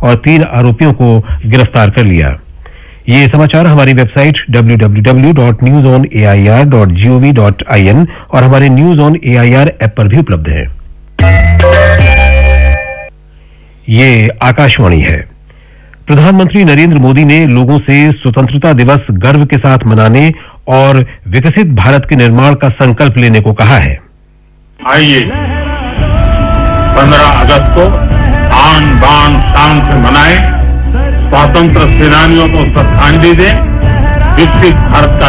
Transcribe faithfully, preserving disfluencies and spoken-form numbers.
और तीन आरोपियों को गिरफ्तार कर लिया। ये समाचार हमारी website W W W dot news on A I R dot G O V dot I N और हमारे news on A I R app पर भी उपलब्ध है। ये आकाशवाणी है। प्रधानमंत्री नरेंद्र मोदी ने लोगों से स्वतंत्रता दिवस गर्व के साथ मनाने और विकसित भारत के निर्माण का संकल्प लेने को कहा है। आइए पंद्रह अगस्त को आन बान शान से मनाएं, स्वतंत्र सेनानियों को श्रद्धांजलि दें, विकसित भारत का